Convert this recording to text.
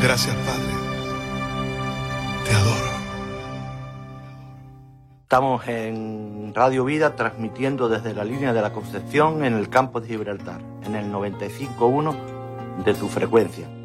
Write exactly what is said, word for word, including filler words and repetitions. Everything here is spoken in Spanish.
Gracias, Padre. Te adoro. Estamos en Radio Vida transmitiendo desde la línea de la Concepción en el campo de Gibraltar, en el noventa y cinco punto uno de tu frecuencia.